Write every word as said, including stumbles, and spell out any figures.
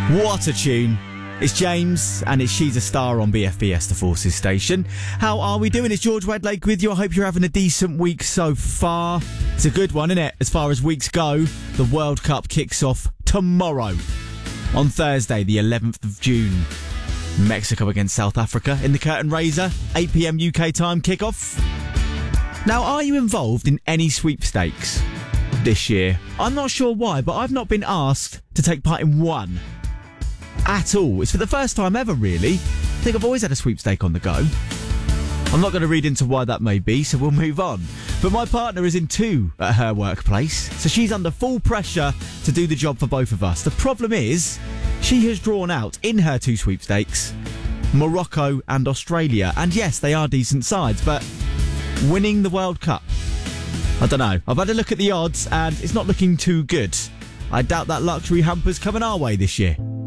What a tune. It's James, and it's She's a Star on B F B S, the Forces station. How are we doing? It's George Wedlake with you. I hope you're having a decent week so far. It's a good one, isn't it? As far as weeks go, the World Cup kicks off tomorrow, on Thursday, the eleventh of June. Mexico against South Africa in the curtain raiser, eight p.m. U K time kickoff. Now, are you involved in any sweepstakes this year? I'm not sure why, but I've not been asked to take part in one at all. It's for the first time ever, really. I think I've always had a sweepstake on the go. I'm not going to read into why that may be, so we'll move on. But my partner is in two at her workplace, so she's under full pressure to do the job for both of us. The problem is, she has drawn out in her two sweepstakes Morocco and Australia. And yes, they are decent sides, but winning the World Cup, I don't know. I've had a look at the odds and it's not looking too good. I doubt that luxury hamper's coming our way this year.